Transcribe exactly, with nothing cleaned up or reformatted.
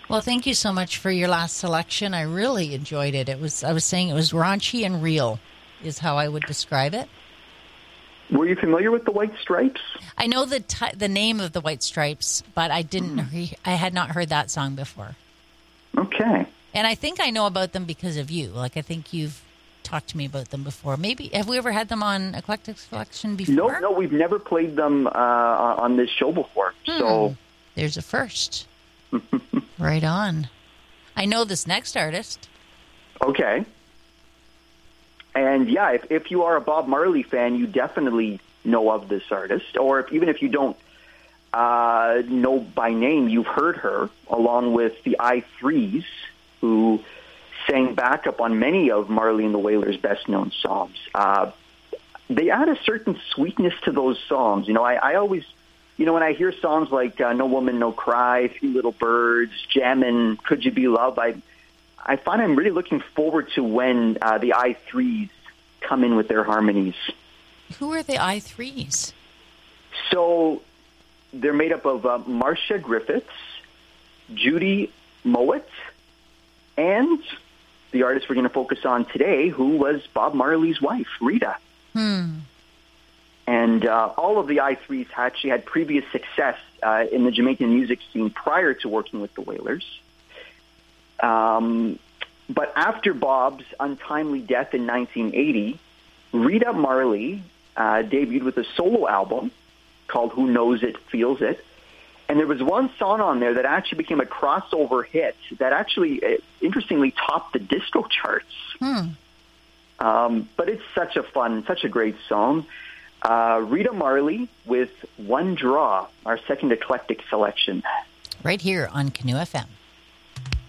Well, thank you so much for your last selection. I really enjoyed it. It was I was saying it was raunchy and real is how I would describe it. Were you familiar with the White Stripes? I know the t- the name of the White Stripes, but I didn't Mm. re- I had not heard that song before. Okay. And I think I know about them because of you. Like I think you've talked to me about them before. Maybe have we ever had them on Eclectic Selection before? No, no, we've never played them uh, on this show before. Hmm. So there's a first. Right on. I know this next artist. Okay. And yeah, if, if you are a Bob Marley fan, you definitely know of this artist. Or if, even if you don't uh, know by name, you've heard her, along with the I Threes, who sang backup on many of Marley and the Wailers' best-known songs. Uh, they add a certain sweetness to those songs. You know, I, I always, you know, when I hear songs like uh, No Woman, No Cry, Three Little Birds, Jammin', Could You Be Love, I I find I'm really looking forward to when uh, the I Threes come in with their harmonies. Who are the I Threes? So they're made up of uh, Marcia Griffiths, Judy Mowat, and the artist we're going to focus on today, who was Bob Marley's wife, Rita. Hmm. And uh, all of the I Threes actually had previous success uh, in the Jamaican music scene prior to working with the Wailers. Um, but after Bob's untimely death in nineteen eighty, Rita Marley uh, debuted with a solo album called Who Knows It, Feels It. And there was one song on there that actually became a crossover hit that actually, uh, interestingly, topped the disco charts. Hmm. Um, but it's such a fun, such a great song. Uh, Rita Marley with One Draw, our second eclectic selection. Right here on Canoe F M.